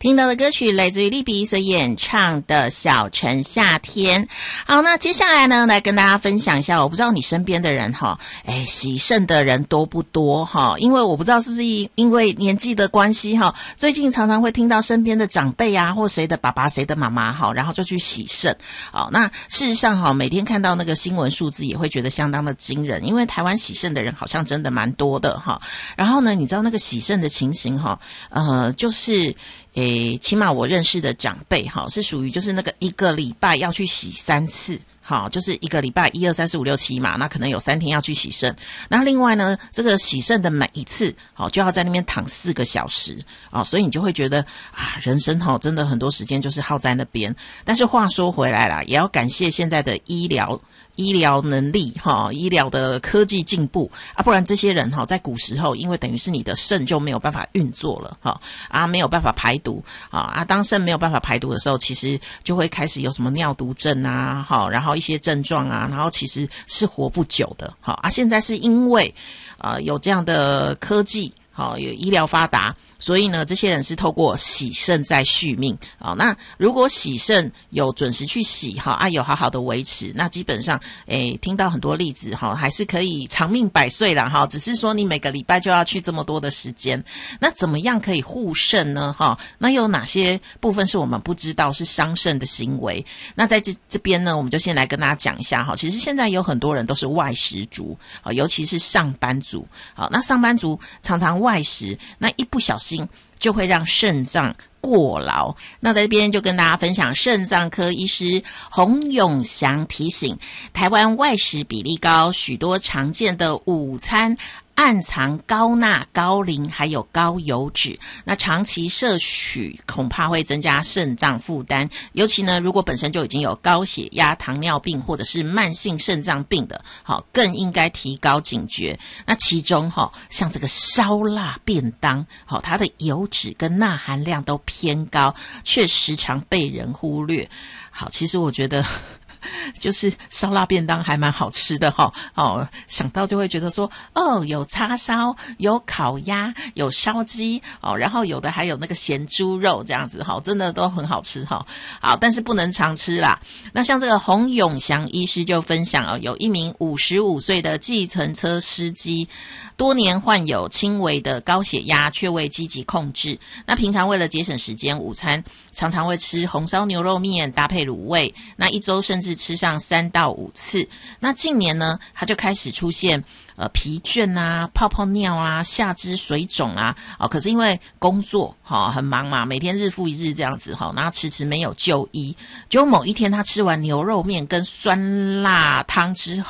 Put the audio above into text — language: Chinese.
听到的歌曲来自于利比所演唱的《小城夏天》。好，那接下来呢，来跟大家分享一下，我不知道你身边的人喜肾的人多不多因为我不知道是不是因为年纪的关系最近常常会听到身边的长辈啊，或谁的爸爸谁的妈妈然后就去洗肾。那事实上每天看到那个新闻数字也会觉得相当的惊人，因为台湾洗肾的人好像真的蛮多的然后呢，你知道那个洗肾的情形就是起码我认识的长辈是属于就是那个一个礼拜要去洗3次，就是一个礼拜1、2、3、4、5、6、7嘛，那可能有3天要去洗肾。那另外呢，这个洗肾的每一次就要在那边躺4个小时所以你就会觉得人生真的很多时间就是耗在那边。但是话说回来啦，也要感谢现在的医疗能力医疗的科技进步不然这些人在古时候，因为等于是你的肾就没有办法运作了没有办法排毒当肾没有办法排毒的时候，其实就会开始有什么尿毒症然后一些症状然后其实是活不久的现在是因为有这样的科技有医疗发达，所以呢，这些人是透过洗肾在续命那如果洗肾有准时去洗有好好的维持，那基本上听到很多例子还是可以长命百岁啦只是说你每个礼拜就要去这么多的时间。那怎么样可以护肾呢那有哪些部分是我们不知道是伤肾的行为？那在这边呢，我们就先来跟大家讲一下其实现在有很多人都是外食族尤其是上班族那上班族常常外食，那一不小心就会让肾脏过劳。那在这边就跟大家分享，肾脏科医师洪永祥提醒，台湾外食比例高，许多常见的午餐暗藏高钠、高磷还有高油脂，那长期摄取恐怕会增加肾脏负担，尤其呢如果本身就已经有高血压、糖尿病或者是慢性肾脏病的更应该提高警觉。那其中像这个烧腊便当它的油脂跟钠含量都偏高，却时常被人忽略。其实我觉得就是烧腊便当还蛮好吃的想到就会觉得说有叉烧，有烤鸭，有烧鸡然后有的还有那个咸猪肉这样子真的都很好吃但是不能常吃啦。那像这个洪永祥医师就分享有一名55岁的计程车司机，多年患有轻微的高血压，却未积极控制。那平常为了节省时间，午餐常常会吃红烧牛肉面搭配卤味，那一周甚至吃上3到5次。那近年呢，他就开始出现疲倦啊、泡泡尿啊、下肢水肿啊可是因为工作很忙嘛，每天日复一日这样子然后迟迟没有就医。结果某一天他吃完牛肉面跟酸辣汤之后